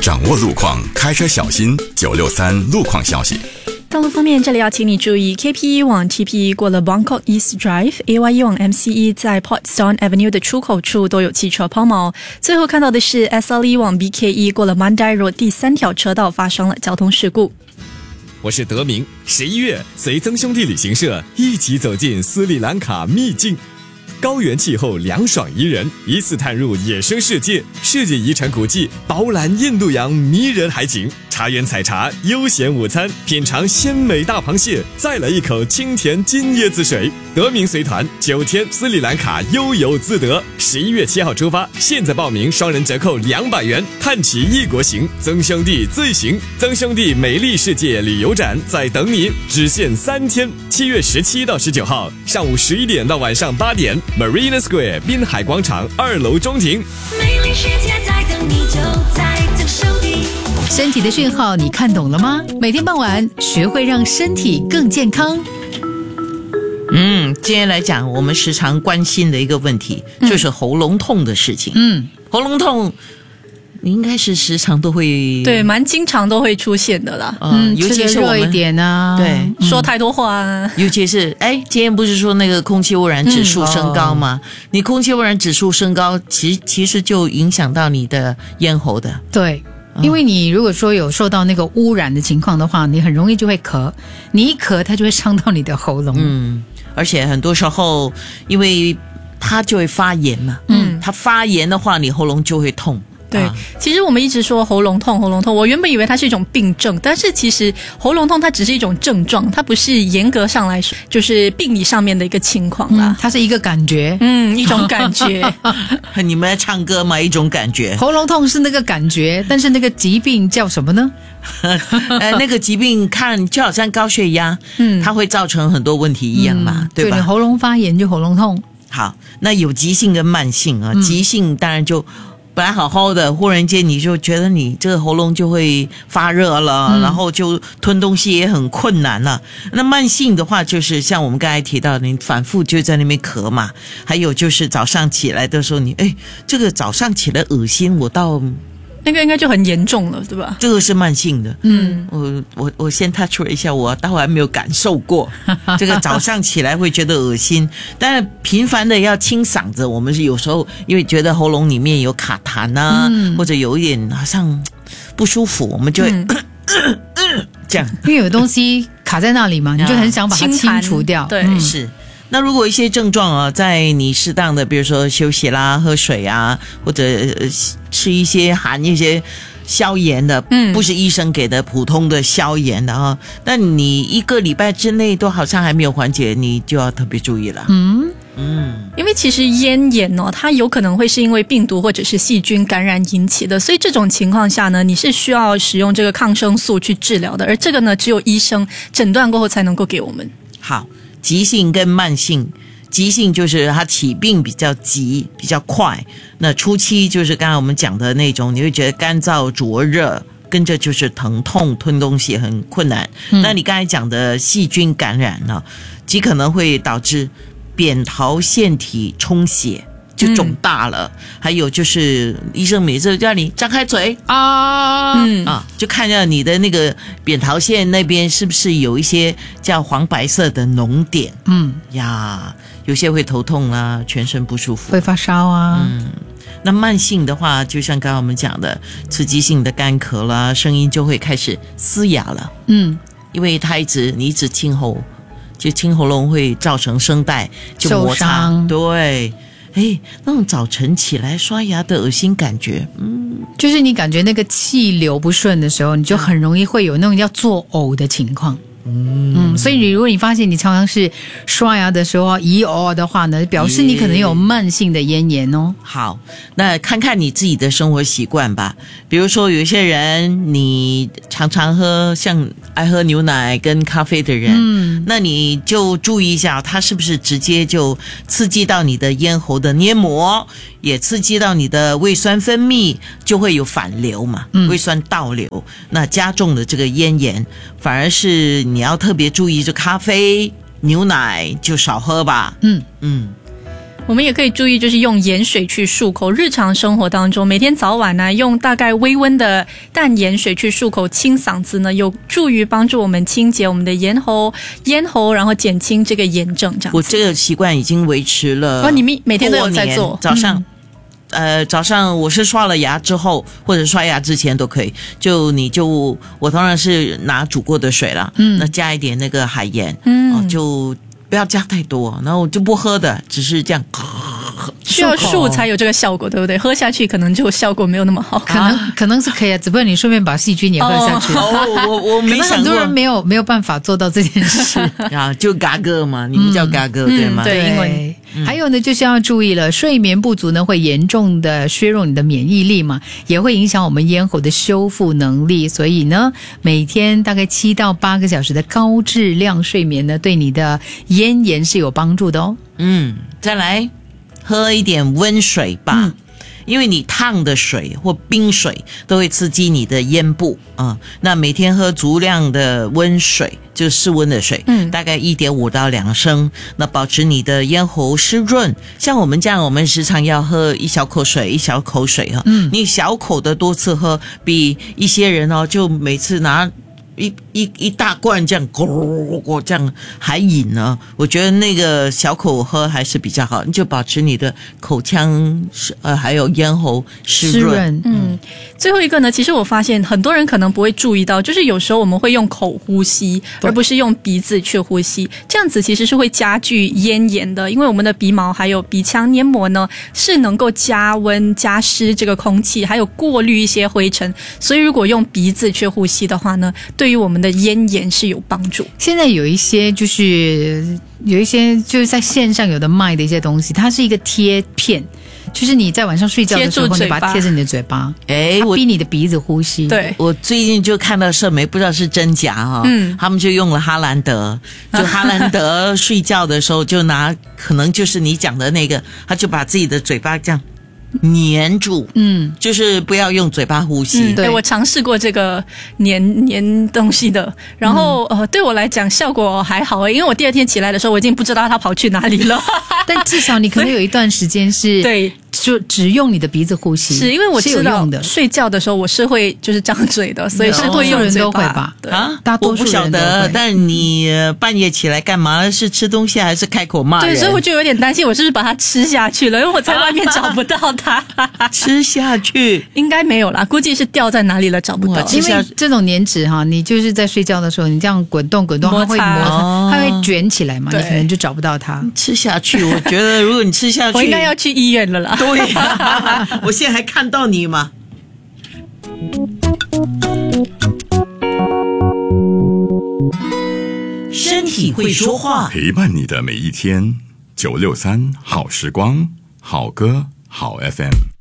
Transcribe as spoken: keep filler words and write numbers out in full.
掌握路况，开车小心。九六三路况消息。 道路方面，这里要请你注意 K P E 往 T P E 过了 Buangkok East Drive，A Y E 往 M C E 在 Portstone Avenue 的出口处都有汽车抛锚。最后看到的是 S L E 往 B K E 过了 Mandai Road 第三条车道发生了交通事故。 我是德明，十一月随曾兄弟旅行社一起走进斯里兰卡秘境。高原气候凉爽宜人，一次探入野生世界，世界遗产古迹饱览印度洋迷人海景，茶园采茶，悠闲午餐，品尝鲜美大螃蟹，再来一口清甜金椰子水。德明随团九天斯里兰卡悠游自得，十一月七号出发，现在报名双人折扣两百元，探奇异国行，曾兄弟最行。曾兄弟美丽世界旅游展在等你，只限三天，七月十七到十九号，上午十一点到晚上八点。Marina Square 滨海广场二楼中庭， 美丽世界在等你，就在曾兄弟。 身体的讯号你看懂了吗？每天傍晚学会让身体更健康。 嗯，今天来讲我们时常关心的一个问题，嗯、就是喉咙痛的事情。 嗯， 喉咙痛你应该是时常都会， 对，蛮经常都会出现的啦。 嗯，尤其是我们热一点啊， 对、 嗯，说太多话啊。 尤其是哎，今天不是说那个空气污染指数升高吗？嗯哦、你空气污染指数升高，其其实就影响到你的咽喉的。 对。因为你如果说有受到那个污染的情况的话，你很容易就会咳，你一咳它就会伤到你的喉咙。 嗯，而且很多时候因为它就会发炎嘛， 嗯， 它发炎的话你喉咙就会痛。 对、啊，其实我们一直说喉咙痛，喉咙痛。我原本以为它是一种病症，但是其实喉咙痛它只是一种症状，它不是严格上来说就是病理上面的一个情况啦。 嗯、它是一个感觉， 嗯，一种感觉。 你们在唱歌吗？一种感觉。 喉咙痛是那个感觉，但是那个疾病叫什么呢？ 呃，那个疾病看就好像高血压，嗯，它会造成很多问题一样嘛，嗯、对吧？ 对，喉咙发炎就喉咙痛。 好，那有急性跟慢性啊，嗯、急性当然就。本来好好的，忽然间你就觉得你这个喉咙就会发热了，嗯、然后就吞东西也很困难了。那慢性的话，就是像我们刚才提到的，你反复就在那边咳嘛。还有就是早上起来的时候你，哎，这个早上起来恶心，我到那个应该就很严重了，对吧？ 这个是慢性的。 嗯， 我我我先 touch 了一下，我倒还没有感受过这个早上起来会觉得恶心，但是频繁的要清嗓子，我们是有时候因为觉得喉咙里面有卡痰啊，嗯、或者有一点好像不舒服，我们就会、嗯呃呃、这样， 因为有东西卡在那里嘛，你就很想把它清除掉。 对， 嗯、 是。那如果一些症状啊，在你适当的，比如说休息啦、喝水啊，或者、呃、吃一些含一些消炎的，嗯，不是医生给的普通的消炎的啊，那你一个礼拜之内都好像还没有缓解，你就要特别注意了。 嗯嗯， 因为其实咽炎哦，它有可能会是因为病毒或者是细菌感染引起的，所以这种情况下呢，你是需要使用这个抗生素去治疗的，而这个呢，只有医生诊断过后才能够给我们。 好。急性跟慢性，急性就是它起病比较急比较快，那初期就是刚才我们讲的那种，你会觉得干燥灼热，跟着就是疼痛，吞东西很困难、嗯、那你刚才讲的细菌感染呢，极可能会导致扁桃腺体充血就肿大了、嗯、还有就是医生每次叫你张开嘴啊、嗯、啊，就看到你的那个扁桃腺那边是不是有一些叫黄白色的脓点。 嗯呀，有些会头痛啊，全身不舒服， 会发烧啊。 嗯，那慢性的话就像刚刚我们讲的刺激性的干咳啦，声音就会开始嘶哑了。 嗯， 因为它一直你一直清喉，就清喉咙会造成声带就摩擦。对，哎，那种早晨起来刷牙的恶心感觉，嗯， 就是你感觉那个气流不顺的时候，你就很容易会有那种要作呕的情况。嗯嗯，所以如果你发现你常常是刷牙的时候咦哦的话呢，表示你可能有慢性的咽炎哦。 好，那看看你自己的生活习惯吧。比如说有一些人你常常喝像爱喝牛奶跟咖啡的人，嗯，那你就注意一下，它是不是直接就刺激到你的咽喉的黏膜，也刺激到你的胃酸分泌，就会有反流嘛，嗯，胃酸倒流，那加重了这个咽炎。反而是你要特别注意，这咖啡、牛奶就少喝吧。 嗯嗯。 我们也可以注意，就是用盐水去漱口。日常生活当中，每天早晚呢，用大概微温的淡盐水去漱口，清嗓子呢，有助于帮助我们清洁我们的咽喉、咽喉，然后减轻这个炎症。这样子， 我这个习惯已经维持了。 哦，你每每天都有在做， 早上。 嗯呃，早上我是刷了牙之后，或者刷牙之前都可以。就你就我当然是拿煮过的水了，嗯，那加一点那个海盐，嗯，哦、就不要加太多，然后我就不喝的，只是这样。 需要漱才有这个效果，对不对？喝下去可能就效果没有那么好， 可能、啊、可能是可以啊，只不过你顺便把细菌也喝下去。 哦，我我没想过， 很多人没有没有办法做到这件事啊，就嘎哥嘛，你们叫嘎哥、嗯、对吗？ 对，英文。嗯、还有呢，就是要注意了，睡眠不足呢会严重的削弱你的免疫力嘛，也会影响我们咽喉的修复能力。所以呢，每天大概七到八个小时的高质量睡眠呢，对你的咽炎是有帮助的哦。 嗯，再来。喝一点温水吧、嗯、因为你烫的水或冰水都会刺激你的咽部啊、嗯。那每天喝足量的温水，就是室温的水，嗯，大概 一点五到两升，那保持你的咽喉湿润。像我们这样，我们时常要喝一小口水一小口水啊，嗯，你小口的多次喝，比一些人哦就每次拿一一一大罐这样咕咕咕这样还饮呢，我觉得那个小口喝还是比较好，你就保持你的口腔呃还有咽喉湿润。 嗯，最后一个呢，其实我发现很多人可能不会注意到，就是有时候我们会用口呼吸，而不是用鼻子去呼吸，这样子其实是会加剧咽炎的，因为我们的鼻毛还有鼻腔黏膜呢是能够加温加湿这个空气，还有过滤一些灰尘，所以如果用鼻子去呼吸的话呢，对于我们的咽炎是有帮助。 现在有一些就是有一些就是在线上有的卖的一些东西，它是一个贴片，就是你在晚上睡觉的时候，你把它贴着你的嘴巴，哎，我逼你的鼻子呼吸。 对， 我最近就看到社媒，不知道是真假哈、哦，嗯，他们就用了哈兰德，就哈兰德睡觉的时候就拿，可能就是你讲的那个，他就把自己的嘴巴这样黏住，嗯，就是不要用嘴巴呼吸。 嗯、对，我尝试过这个黏黏东西的，然后、嗯、呃，对我来讲效果还好，因为我第二天起来的时候，我已经不知道它跑去哪里了。 但至少你可能有一段时间是对。 就只用你的鼻子呼吸， 是因为我知道睡觉的时候我是会就是张嘴的，所以是会用嘴巴。 都会吧？ 啊，大多数人都会。我不晓得，但你半夜起来干嘛？是吃东西还是开口骂人？ 对，所以我就有点担心，我是不是把它吃下去了？因为我在外面找不到它。 吃下去应该没有啦，估计是掉在哪里了，找不到。 因为这种粘纸哈，你就是在睡觉的时候，你这样滚动滚动，它会摩擦，哦、它会卷起来嘛，你可能就找不到它。 吃下去，我觉得如果你吃下去， 我应该要去医院了啦。 对呀，我现在还看到你吗？身体会说话， 陪伴你的每一天。九六三好时光，好歌好 F M。